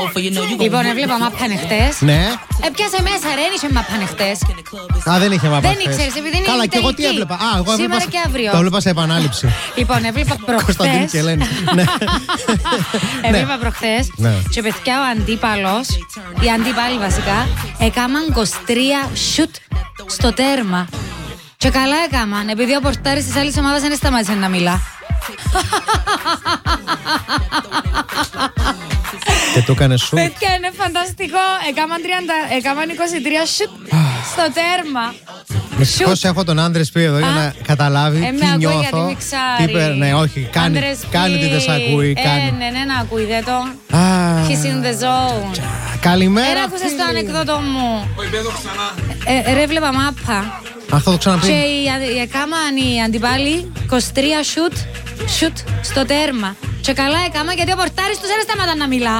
Λοιπόν, έβλεπα μάπανε χτες. Ναι. Έπιασε μέσα, ρε, δεν είχε μάπανε χτες. Α, δεν είχε μάπανε. Δεν ήξερες, επειδή είναι. Καλά, και εγώ τι έβλεπα. Α, εγώ σήμερα και αύριο. Το έβλεπα σε επανάληψη. Λοιπόν, έβλεπα Κωνσταντίνη προχθές. και Ελένη. Ναι. Έβλεπα προχθές. Και παιδιά ο αντίπαλος, οι αντίπαλοι βασικά, έκαναν 23 σουτ στο τέρμα. Και καλά έκαναν, επειδή ο πορτάρης της άλλης ομάδας δεν σταμάτησε να μιλά. Και το έκανε σου. Παιδιά, είναι φανταστικό. Έκαναν 23 σουτ στο τέρμα. Δυστυχώς έχω τον Άντρες πει εδώ για να καταλάβει τι νιώθω. Γιατί μιξάρει. Ναι, όχι, κάνει ότι δεν σ' ακούει. Ναι, να ακούει, δεν το. He's in the zone. Καλημέρα. Άκουσες το ανεκδότο μου. Ρε, βλέπα μάπα. Αυτό το ξαναπεί. Και έκαναν οι αντιπάλοι 23 σουτ στο τέρμα. Και καλά έκανα γιατί ο πορτάρης τους δεν σταματά να μιλά.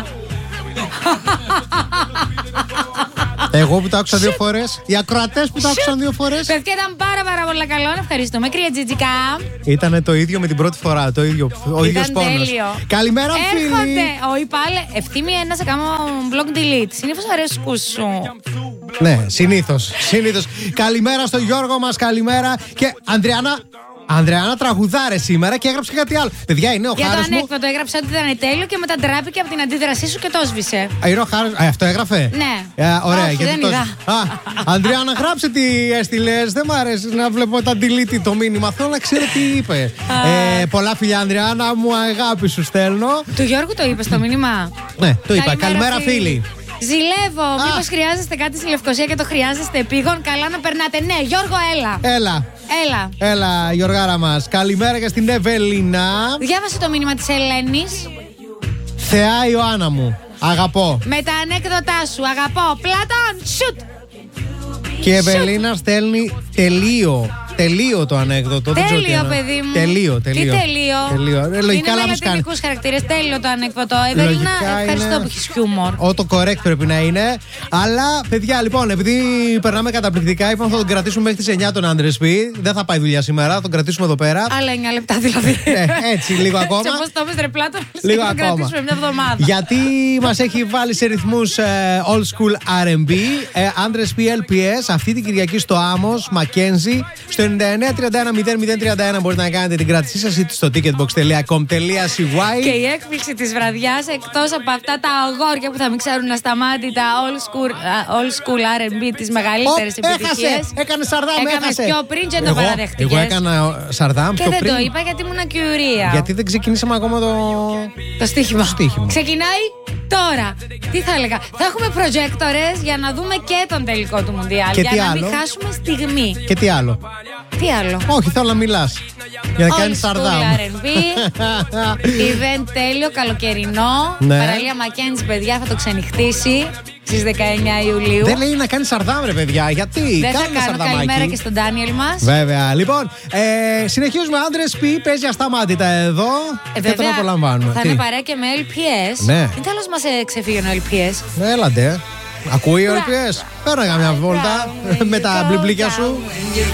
Εγώ που το άκουσα 2 φορές. Οι ακροατές που το άκουσαν 2 φορές. Παιδιά, ήταν πάρα πολύ καλό. Ευχαριστούμε, κυρία Τζιτζικά. Ήτανε το ίδιο με την πρώτη φορά. Ο ίδιος πόνος. Τέλειο. Καλημέρα, φίλοι. Έρχονται. Όχι πάλι. Ευθύμη ένα σε κάνω blog delete. Συνήθως αρέσκουν σου. Ναι, συνήθως. Καλημέρα στο Γιώργο μας, καλημέρα. Και Ανδριάννα τραγουδάρε σήμερα και έγραψε κάτι άλλο. Παιδιά, είναι ο για Χάρης το μου. ανέκδοτο έγραψε ότι ήταν τέλειο και μετά ντράπηκε από την αντίδρασή σου και το σβήσε. Είναι ο Χάρης. Αυτό έγραφε. Ναι. Ωραία, όχι, γιατί δεν είδα. Ανδριάννα, γράψε τι έστειλες. Δεν μ' αρέσει να βλέπω τα delete το μήνυμα. Θέλω να ξέρω τι είπε. Πολλά φιλιά, Ανδριάννα, μου αγάπη σου στέλνω. Του Γιώργου το είπε στο μήνυμα. Ναι, το είπα. Καλημέρα, φίλοι. Ζηλεύω. Μήπως χρειάζεστε κάτι στη Λευκοσία και το χρειάζεστε επίγον. Καλά να περνάτε. Ναι, Γιώργο, Έλα, Γιωργάρα μας. Καλημέρα και στην Ευελίνα. Διάβασε το μήνυμα της Ελένης. Θεά Ιωάννα μου. Αγαπώ. Με τα ανέκδοτά σου. Αγαπώ. Πλάτων, σουτ. Και η Ευελίνα στέλνει τελείο το ανέκδοτο. Τέλειο, παιδί μου. Τελείο. Τι τέλειο. Λογικά είναι με λάθος κάνει. λατινικούς χαρακτήρες. Τέλειο το ανέκδοτο. Ευελίνα, ευχαριστώ που έχεις χιούμορ. Autocorrect πρέπει να είναι. Αλλά, παιδιά, λοιπόν, επειδή περνάμε καταπληκτικά, είπαμε θα τον κρατήσουμε μέχρι τις 9 τον Άντρες πει. Δεν θα πάει δουλειά σήμερα, θα τον κρατήσουμε εδώ πέρα. Άλλα 9 λεπτά δηλαδή. Ναι, έτσι, λίγο ακόμα. Και όπως το είπες ρε Πλάτων, λίγο θα τον ακόμα. κρατήσουμε μια εβδομάδα. Γιατί μας έχει βάλει σε ρυθμούς old school R&B. Άντρες πει LPS αυτή την Κυριακή στο Άμμος, Mackenzie, στο 9931 μπορείτε να κάνετε την κράτησή σας είτε στο ticketbox.com.cy. Και η έκπληξη της βραδιάς, εκτός από αυτά τα αγόρια που θα μιξάρουν ασταμάτητα old school R&B, τις μεγαλύτερες επιτυχίες. Έκανε Σαρδάμ, έκανες πιο πριν και το παραδέχτηκες. Εγώ έκανα Σαρδάμ πιο πριν. Και δεν το είπα γιατί ήμουν κιουρία. Γιατί δεν ξεκινήσαμε ακόμα το στοίχημα. Ξεκινάει τώρα. Τι θα έλεγα. Θα έχουμε προτζέκτορες για να δούμε και τον τελικό του Μουντιάλ. Για να μην χάσουμε στιγμή. Και τι άλλο. Τι άλλο. Όχι, θέλω να μιλάς. Για να κάνεις Σαρδάμ. R&B. Event τέλειο, καλοκαιρινό. Ναι. Παραλία Mackenzie, παιδιά, θα το ξενυχτήσει στις 19 Ιουλίου. Δεν λέει να κάνει Σαρδάμ, ρε παιδιά. Γιατί. Δεν θα κάνω. Καλημέρα και στον Ντάνιελ μας. Βέβαια. Λοιπόν, συνεχίζουμε. Άντρες πει, παίζει ασταμάτητα εδώ. Και τον απολαμβάνουμε. Θα είναι παρέα και με LPS. Ναι. Τι τέλος μας ξεφύγει ο LPS. Έλατε. Ακούει ο LPS. Πέρα για μια βόλτα με τα μπλιμπλίκια σου.